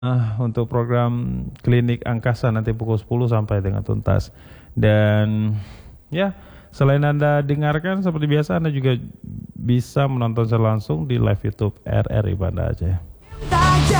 untuk program klinik angkasa nanti pukul 10 sampai dengan tuntas. Dan ya, selain Anda dengarkan seperti biasa, Anda juga bisa menonton secara langsung di live YouTube RRI Banda Aceh.